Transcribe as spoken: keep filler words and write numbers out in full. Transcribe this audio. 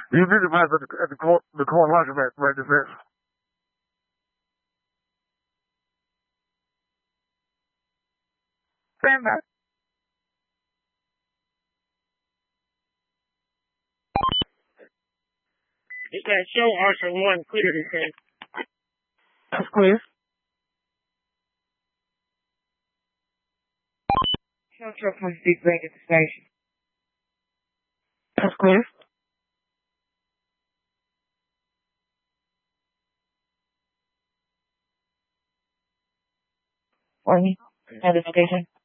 You need to pass at the, at the, cor- the corner laundromat right this minute. Stand by. You can show Archer one clear this thing. That's clear. Show truck from Steve Bank at the station. That's clear. For me. Identification.